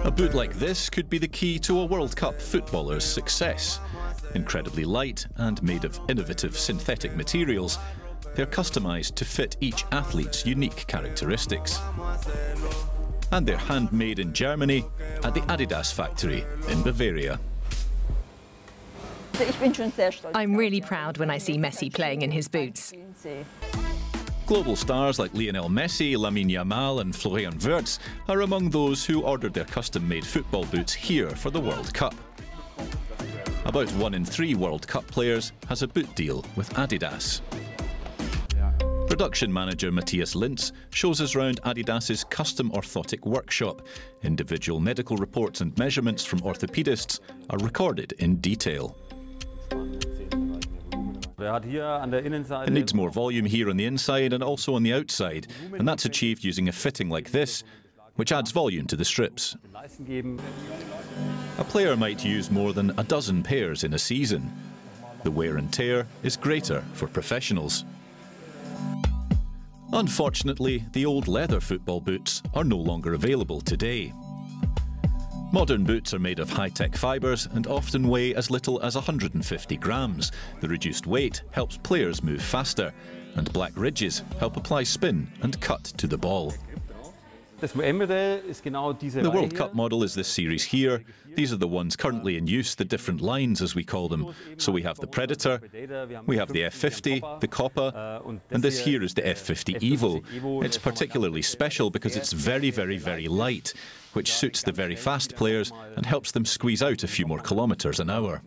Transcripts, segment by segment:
A boot like this could be the key to a World Cup footballer's success. Incredibly light and made of innovative synthetic materials, they're customised to fit each athlete's unique characteristics. And they're handmade in Germany at the Adidas factory in Bavaria. I'm really proud when I see Messi playing in his boots. Global stars like Lionel Messi, Lamine Yamal and Florian Wirtz are among those who ordered their custom-made football boots here for the World Cup. About 1 in 3 World Cup players has a boot deal with Adidas. Production manager Matthias Lintz shows us around Adidas's custom orthotic workshop. Individual medical reports and measurements from orthopedists are recorded in detail. It needs more volume here on the inside and also on the outside, and that's achieved using a fitting like this, which adds volume to the strips. A player might use more than a dozen pairs in a season. The wear and tear is greater for professionals. Unfortunately, the old leather football boots are no longer available today. Modern boots are made of high-tech fibres and often weigh as little as 150 grams. The reduced weight helps players move faster, and black ridges help apply spin and cut to the ball. The World Cup model is this series here. These are the ones currently in use, the different lines as we call them. So we have the Predator, we have the F50, the Copa, and this here is the F50 Evo. It's particularly special because it's very, very, very light, which suits the very fast players and helps them squeeze out a few more kilometres an hour.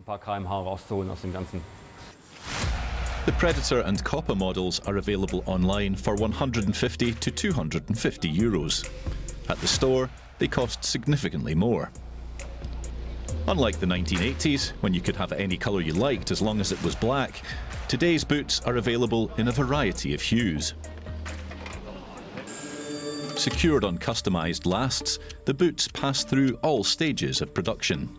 The Predator and Copa models are available online for 150 to 250 euros. At the store, they cost significantly more. Unlike the 1980s, when you could have any colour you liked as long as it was black, today's boots are available in a variety of hues. Secured on customised lasts, the boots pass through all stages of production.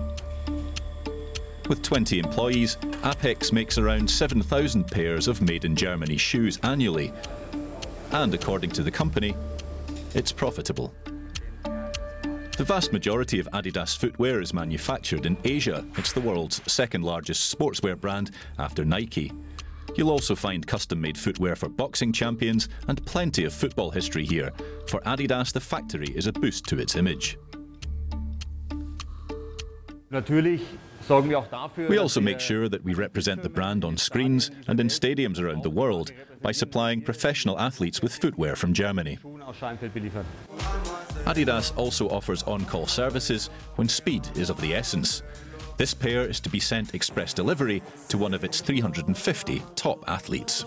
With 20 employees, Apex makes around 7,000 pairs of made-in-Germany shoes annually. And according to the company, it's profitable. The vast majority of Adidas footwear is manufactured in Asia. It's the world's second largest sportswear brand after Nike. You'll also find custom-made footwear for boxing champions and plenty of football history here. For Adidas, the factory is a boost to its image. We also make sure that we represent the brand on screens and in stadiums around the world by supplying professional athletes with footwear from Germany. Adidas also offers on-call services when speed is of the essence. This pair is to be sent express delivery to one of its 350 top athletes.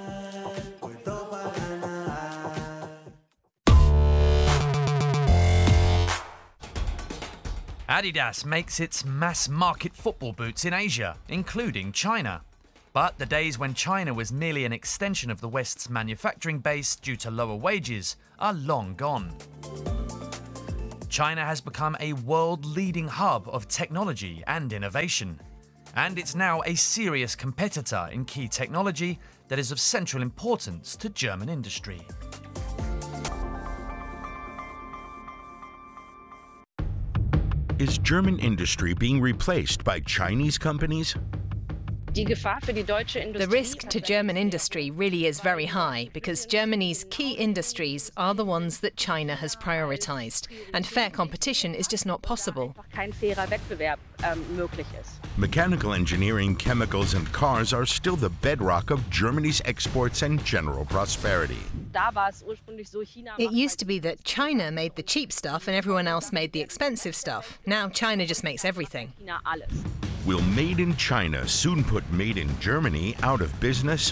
Adidas makes its mass-market football boots in Asia, including China. But the days when China was merely an extension of the West's manufacturing base due to lower wages are long gone. China has become a world-leading hub of technology and innovation. And it's now a serious competitor in key technology that is of central importance to German industry. Is German industry being replaced by Chinese companies? The risk to German industry really is very high because Germany's key industries are the ones that China has prioritised, and fair competition is just not possible. Mechanical engineering, chemicals and cars are still the bedrock of Germany's exports and general prosperity. It used to be that China made the cheap stuff and everyone else made the expensive stuff. Now China just makes everything. Will Made in China soon put Made in Germany out of business?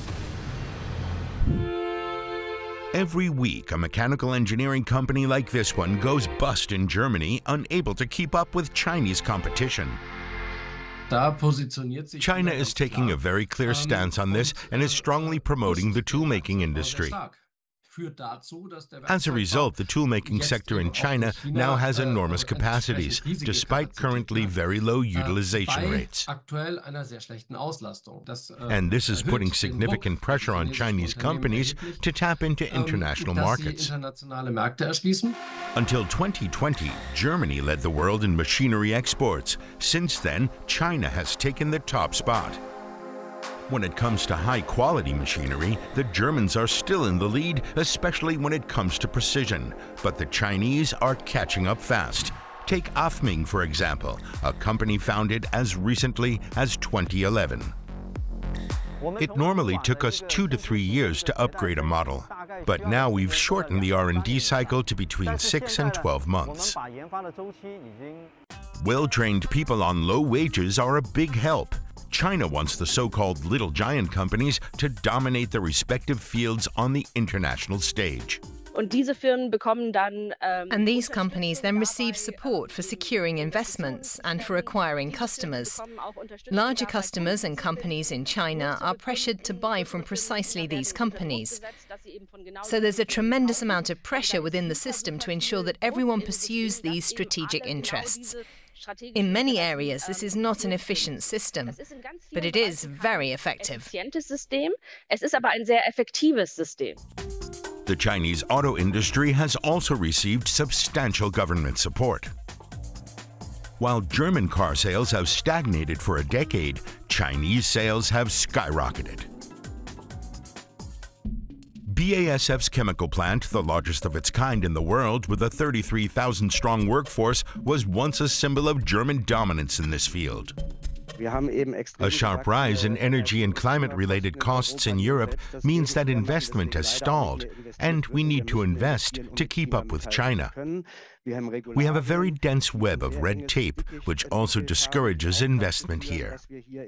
Every week, a mechanical engineering company like this one goes bust in Germany, unable to keep up with Chinese competition. China is taking a very clear stance on this and is strongly promoting the toolmaking industry. As a result, the toolmaking sector in China now has enormous capacities, despite currently very low utilization rates. And this is putting significant pressure on Chinese companies to tap into international markets. Until 2020, Germany led the world in machinery exports. Since then, China has taken the top spot. When it comes to high-quality machinery, the Germans are still in the lead, especially when it comes to precision. But the Chinese are catching up fast. Take Afming, for example, a company founded as recently as 2011. It normally took us 2 to 3 years to upgrade a model, but now we've shortened the R&D cycle to between 6 and 12 months. Well-trained people on low wages are a big help. China wants the so-called little giant companies to dominate their respective fields on the international stage. And these companies then receive support for securing investments and for acquiring customers. Larger customers and companies in China are pressured to buy from precisely these companies. So there's a tremendous amount of pressure within the system to ensure that everyone pursues these strategic interests. In many areas, this is not an efficient system, but it is very effective. The Chinese auto industry has also received substantial government support. While German car sales have stagnated for a decade, Chinese sales have skyrocketed. BASF's chemical plant, the largest of its kind in the world with a 33,000-strong workforce, was once a symbol of German dominance in this field. A sharp rise in energy and climate-related costs in Europe means that investment has stalled, and we need to invest to keep up with China. We have a very dense web of red tape, which also discourages investment here.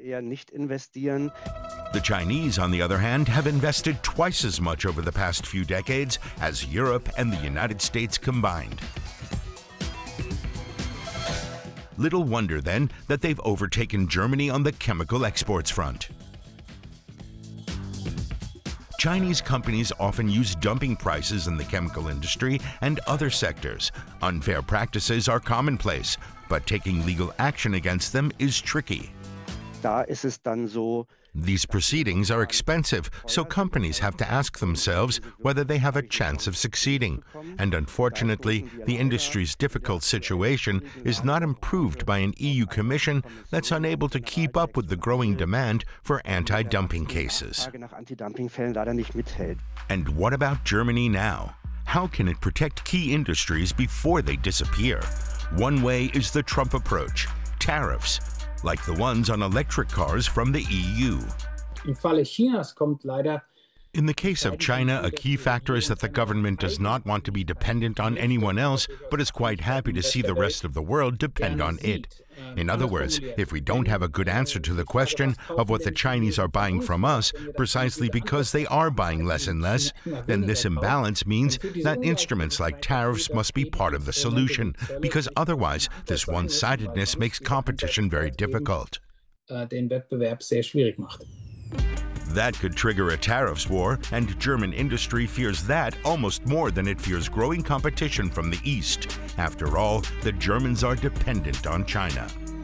The Chinese, on the other hand, have invested twice as much over the past few decades as Europe and the United States combined. Little wonder, then, that they've overtaken Germany on the chemical exports front. Chinese companies often use dumping prices in the chemical industry and other sectors. Unfair practices are commonplace, but taking legal action against them is tricky. These proceedings are expensive, so companies have to ask themselves whether they have a chance of succeeding. And unfortunately, the industry's difficult situation is not improved by an EU Commission that's unable to keep up with the growing demand for anti-dumping cases. And what about Germany now? How can it protect key industries before they disappear? One way is the Trump approach: tariffs, like the ones on electric cars from the EU. In the case of China, a key factor is that the government does not want to be dependent on anyone else, but is quite happy to see the rest of the world depend on it. In other words, if we don't have a good answer to the question of what the Chinese are buying from us, precisely because they are buying less and less, then this imbalance means that instruments like tariffs must be part of the solution, because otherwise this one-sidedness makes competition very difficult. That could trigger a tariffs war, and German industry fears that almost more than it fears growing competition from the East. After all, the Germans are dependent on China.